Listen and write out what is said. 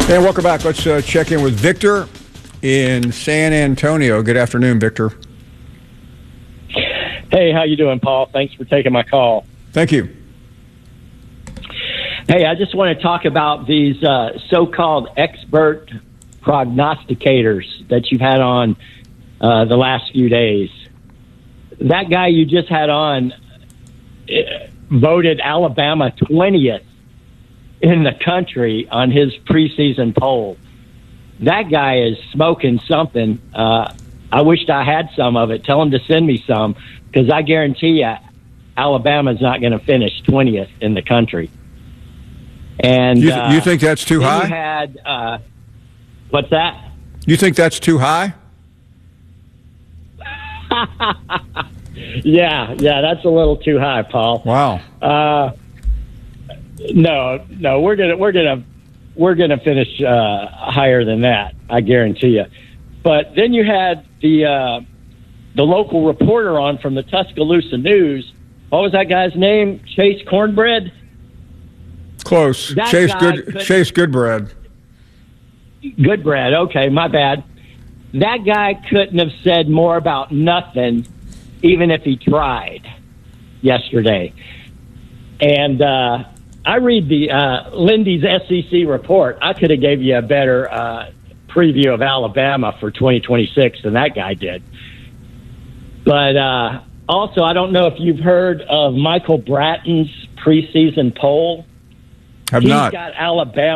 And welcome back. Let's check in with Victor in San Antonio. Good afternoon, Victor. Hey, how you doing, Paul? Thanks for taking my call. Thank you. Hey, I just want to talk about these so-called expert prognosticators that you've had on the last few days. That guy you just had on voted Alabama 20th in the country on his preseason poll. That guy is smoking something. I wished I had some of it. Tell him to send me some, because I guarantee you Alabama's not going to finish 20th in the country. And you think that's too high? You had what's that? You think that's too high? Yeah, that's a little too high, Paul. Wow. No, we're gonna finish higher than that. I guarantee you. But then you had the local reporter on from the Tuscaloosa News. What was that guy's name? Chase Cornbread? Close. Chase Goodbread. Goodbread. Okay, my bad. That guy couldn't have said more about nothing, even if he tried yesterday. And I read the Lindy's SEC report. I could have gave you a better preview of Alabama for 2026 than that guy did. But also, I don't know if you've heard of Michael Bratton's preseason poll. Have not. He's got Alabama